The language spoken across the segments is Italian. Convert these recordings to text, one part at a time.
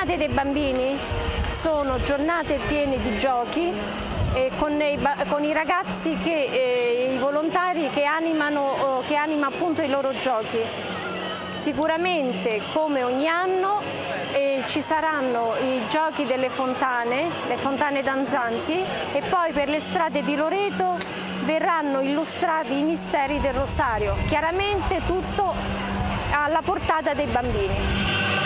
giornate dei bambini sono giornate piene di giochi con i ragazzi, i volontari che animano appunto i loro giochi. Sicuramente, come ogni anno, ci saranno i giochi delle fontane, le fontane danzanti, e poi per le strade di Loreto verranno illustrati i misteri del Rosario. Chiaramente tutto alla portata dei bambini.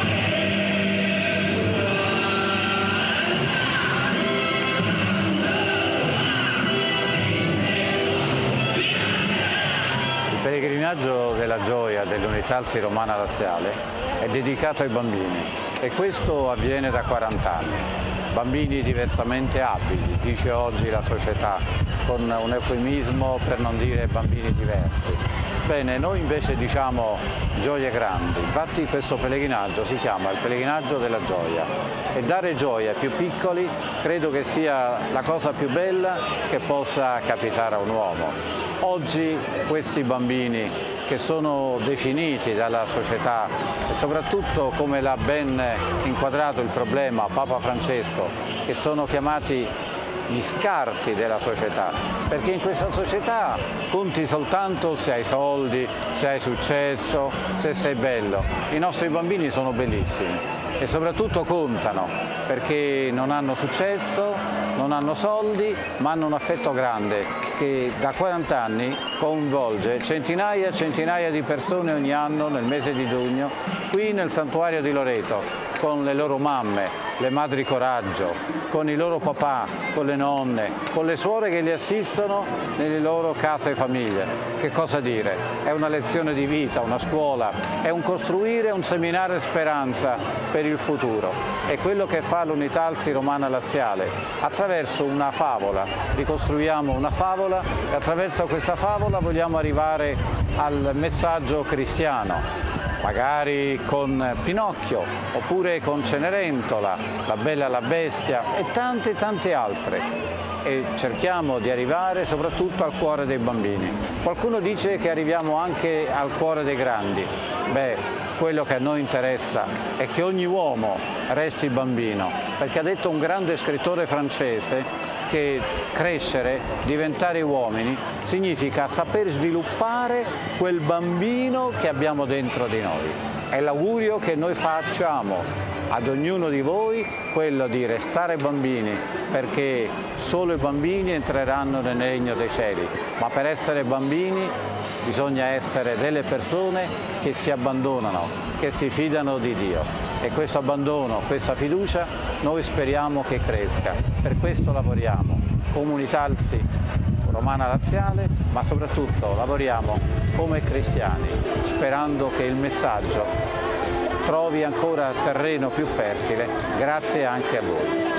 Il pellegrinaggio della gioia dell'Unitalsi Romana Laziale è dedicato ai bambini e questo avviene da 40 anni. Bambini diversamente abili, dice oggi la società, con un eufemismo per non dire bambini diversi. Bene, noi invece diciamo gioie grandi, infatti questo pellegrinaggio si chiama il pellegrinaggio della gioia e dare gioia ai più piccoli credo che sia la cosa più bella che possa capitare a un uomo. Oggi questi bambini che sono definiti dalla società e soprattutto come l'ha ben inquadrato il problema Papa Francesco, che sono chiamati gli scarti della società, perché in questa società conti soltanto se hai soldi, se hai successo, se sei bello. I nostri bambini sono bellissimi e soprattutto contano perché non hanno successo, non hanno soldi, ma hanno un affetto grande che da 40 anni coinvolge centinaia e centinaia di persone ogni anno nel mese di giugno qui nel santuario di Loreto, con le loro mamme, le madri coraggio, con i loro papà, con le nonne, con le suore che li assistono nelle loro case e famiglie. Che cosa dire? È una lezione di vita, una scuola, è un costruire, un seminare speranza per il futuro. È quello che fa l'Unitalsi Romana Laziale. Attraverso una favola, ricostruiamo una favola e attraverso questa favola vogliamo arrivare al messaggio cristiano. Magari con Pinocchio, oppure con Cenerentola, La Bella e la Bestia e tante altre. E cerchiamo di arrivare soprattutto al cuore dei bambini. Qualcuno dice che arriviamo anche al cuore dei grandi. Beh, quello che a noi interessa è che ogni uomo resti bambino, perché ha detto un grande scrittore francese che crescere, diventare uomini, significa saper sviluppare quel bambino che abbiamo dentro di noi. È l'augurio che noi facciamo ad ognuno di voi, quello di restare bambini, perché solo i bambini entreranno nel regno dei cieli, ma per essere bambini bisogna essere delle persone che si abbandonano, che si fidano di Dio. E questo abbandono, questa fiducia, noi speriamo che cresca. Per questo lavoriamo, Comunitalsi Romana Laziale, ma soprattutto lavoriamo come cristiani, sperando che il messaggio trovi ancora terreno più fertile, grazie anche a voi.